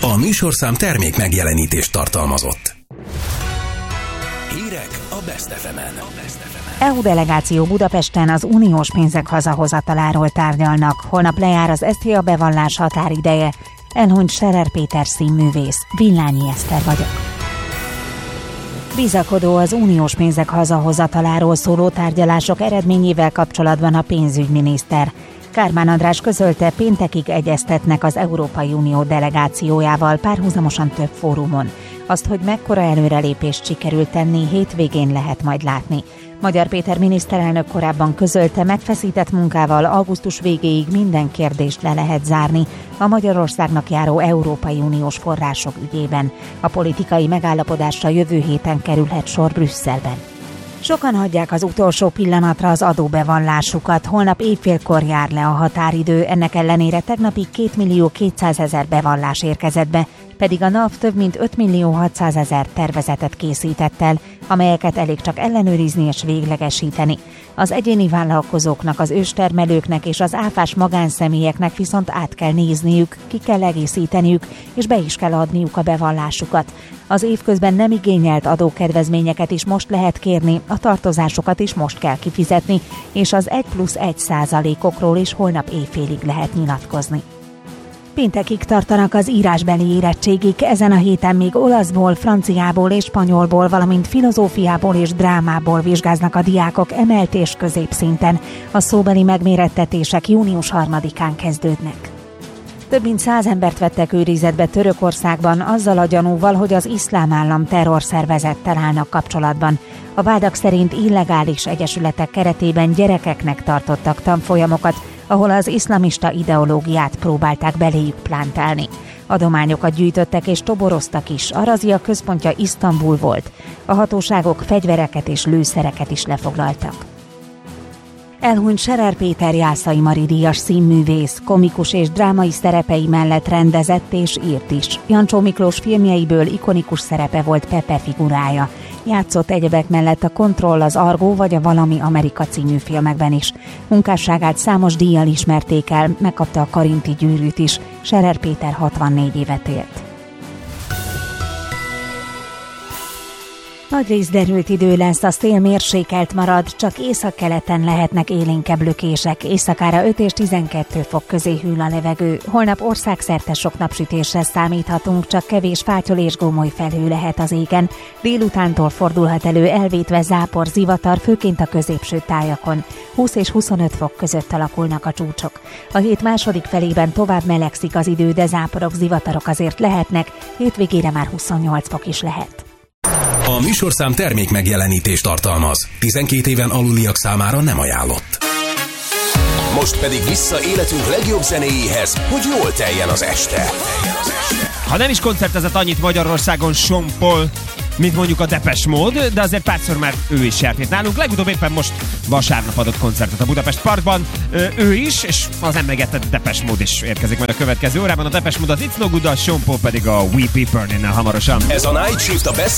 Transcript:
A műsorszám termék megjelenítést tartalmazott. Hírek a Best FM-en. EU delegáció Budapesten az uniós pénzek hazahozataláról tárgyalnak. Holnap lejár az SZTA bevallás határideje. Elhunyt Scherer Péter színművész. Villányi Eszter vagyok. Bizakodó az uniós pénzek hazahozataláról szóló tárgyalások eredményével kapcsolatban a pénzügyminiszter. Kármán András közölte, péntekig egyeztetnek az Európai Unió delegációjával párhuzamosan több fórumon. Azt, hogy mekkora előrelépést sikerült tenni, hétvégén lehet majd látni. Magyar Péter miniszterelnök korábban közölte, megfeszített munkával augusztus végéig minden kérdést le lehet zárni a Magyarországnak járó Európai Uniós források ügyében. A politikai megállapodásra jövő héten kerülhet sor Brüsszelben. Sokan hagyják az utolsó pillanatra az adóbevallásukat, holnap éjfélkor jár le a határidő, ennek ellenére tegnapig 2.200.000 bevallás érkezett be, pedig a NAV több mint 5.600.000 tervezetet készített el, amelyeket elég csak ellenőrizni és véglegesíteni. Az egyéni vállalkozóknak, az őstermelőknek és az áfás magánszemélyeknek viszont át kell nézniük, ki kell egészíteniük, és be is kell adniuk a bevallásukat. Az évközben nem igényelt adókedvezményeket is most lehet kérni, a tartozásokat is most kell kifizetni, és az 1+1%-okról is holnap éjfélig lehet nyilatkozni. Péntekig tartanak az írásbeli érettségik, ezen a héten még olaszból, franciából és spanyolból, valamint filozófiából és drámából vizsgáznak a diákok emelt és középszinten. A szóbeli megmérettetések június 3-án kezdődnek. Több mint 100 embert vettek őrizetbe Törökországban azzal a gyanúval, hogy az Iszlám Állam terrorszervezettel állnak kapcsolatban. A vádak szerint illegális egyesületek keretében gyerekeknek tartottak tanfolyamokat, ahol az iszlamista ideológiát próbálták beléjük plántálni. Adományokat gyűjtöttek és toboroztak is, a razzia központja Isztambul volt. A hatóságok fegyvereket és lőszereket is lefoglaltak. Elhunyt Scherer Péter Jászai Mari díjas színművész, komikus és drámai szerepei mellett rendezett és írt is. Jancsó Miklós filmjeiből ikonikus szerepe volt Pepe figurája. Játszott egyebek mellett a Kontroll, az Argó vagy a Valami Amerika című filmekben is. Munkásságát számos díjjal ismerték el, megkapta a Karinti gyűrűt is. Scherer Péter 64 évet élt. Nagyrészt derült idő lesz, a szél mérsékelt marad, csak északkeleten lehetnek élénkebb lökések, éjszakára 5 és 12 fok közé hűl a levegő. Holnap országszerte sok napsütésre számíthatunk, csak kevés fátyol és gomoly felhő lehet az égen. Délutántól fordulhat elő elvétve zápor, zivatar, főként a középső tájakon. 20 és 25 fok között alakulnak a csúcsok. A hét második felében tovább melegszik az idő, de záporok, zivatarok azért lehetnek, hétvégére már 28 fok is lehet. A műsorszám termék megjelenítést tartalmaz. 12 éven aluliak számára nem ajánlott. Most pedig vissza életünk legjobb zenéjéhez, hogy jól teljen az este. Ha nem is koncertezett annyit Magyarországon Sean Paul, mint mondjuk a Depeche Mode, de azért párszor már ő is járt itt nálunk. Legutóbb éppen most vasárnap adott koncertet a Budapest Parkban. Ő is, és az emlegetett Depeche Mode is érkezik majd a következő órában. A Depeche Mode az It's No Good, a Sean Paul pedig a We Be Burning-nel hamarosan. Ez a Night Shift a Best